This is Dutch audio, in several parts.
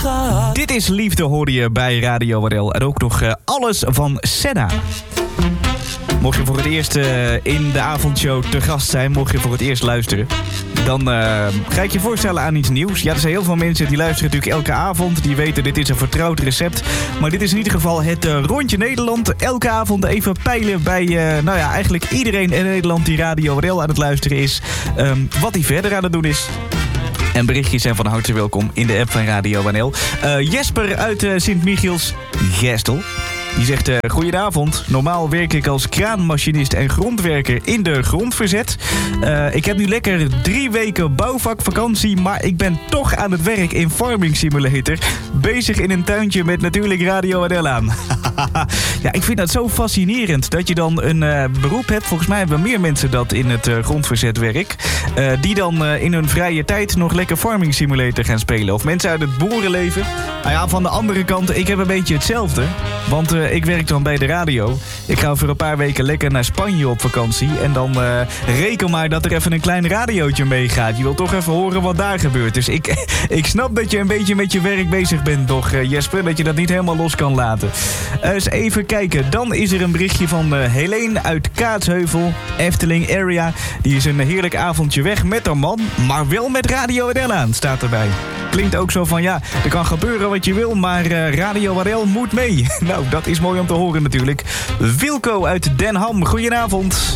schat. Dit is Liefde, hoorde je bij Radio WRL. En ook nog alles van Senna. Mocht je voor het eerst in de avondshow te gast zijn, mocht je voor het eerst luisteren, dan ga ik je voorstellen aan iets nieuws. Ja, er zijn heel veel mensen die luisteren natuurlijk elke avond. Die weten, dit is een vertrouwd recept. Maar dit is in ieder geval het rondje Nederland. Elke avond even peilen bij eigenlijk iedereen in Nederland die Radio WRL aan het luisteren is. Wat hij verder aan het doen is. En berichtjes zijn van harte welkom in de app van Radio WRL. Jesper uit Sint-Michiels, Gestel. Die zegt, goedenavond. Normaal werk ik als kraanmachinist en grondwerker in de grondverzet. Ik heb nu lekker 3 weken bouwvakvakantie, maar ik ben toch aan het werk in Farming Simulator. Bezig in een tuintje met natuurlijk Radio WRL aan. Ja, ik vind dat zo fascinerend dat je dan een beroep hebt. Volgens mij hebben meer mensen dat in het grondverzetwerk. Die dan in hun vrije tijd nog lekker Farming Simulator gaan spelen. Of mensen uit het boerenleven. Nou ja, van de andere kant, ik heb een beetje hetzelfde. Want ik werk dan bij de radio. Ik ga voor een paar weken lekker naar Spanje op vakantie. En dan reken maar dat er even een klein radiootje meegaat. Je wil toch even horen wat daar gebeurt. Dus ik snap dat je een beetje met je werk bezig bent, toch Jesper? Dat je dat niet helemaal los kan laten. Eens even kijken. Dan is er een berichtje van Helene uit Kaatsheuvel, Efteling area. Die is een heerlijk avondje weg met haar man. Maar wel met Radio WRL aan, staat erbij. Klinkt ook zo van, ja, er kan gebeuren wat je wil, maar Radio WRL moet mee. Nou, dat is mooi om te horen natuurlijk. Wilco uit Den Ham, goedenavond.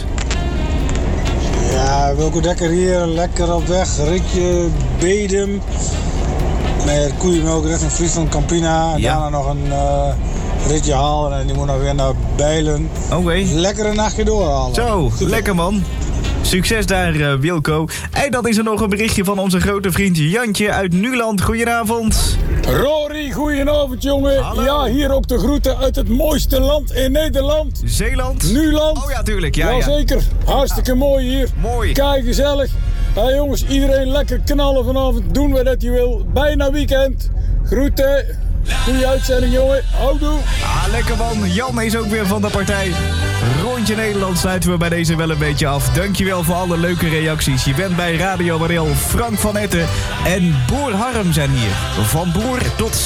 Ja, Wilco Dekker hier, lekker op weg. Ritje Bedum. Met koeienmelk richting Friesland, Campina. En daarna nog een ritje halen en die moet nog weer naar Bijlen. Oké. Lekker een nachtje doorhalen. Zo, super. Lekker man. Succes daar, Wilco. En dan is er nog een berichtje van onze grote vriend Jantje uit Nuland. Goedenavond. Rory, goedenavond jongen. Hallo. Ja, hier ook de groeten uit het mooiste land in Nederland. Zeeland? Nuland. Oh ja, tuurlijk. Ja. Jazeker. Hartstikke mooi hier. Mooi. Kijk, gezellig. Hey, jongens, iedereen lekker knallen vanavond. Doen we dat je wil. Bijna weekend. Groeten. Goeie uitzending, jongen. Houdoe. Lekker man. Jan is ook weer van de partij. Rondje Nederland sluiten we bij deze wel een beetje af. Dankjewel voor alle leuke reacties. Je bent bij Radio WRL. Frank van Etten en Boer Harm zijn hier. Van boer tot